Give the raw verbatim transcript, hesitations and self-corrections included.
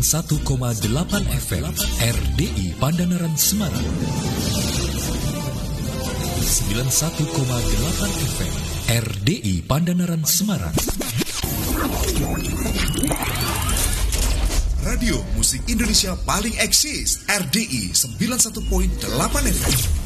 satu koma delapan F M R D I Pandanaran Semarang, sembilan puluh satu koma delapan F M R D I Pandanaran Semarang. Radio Musik Indonesia paling eksis, R D I sembilan puluh satu koma delapan F M.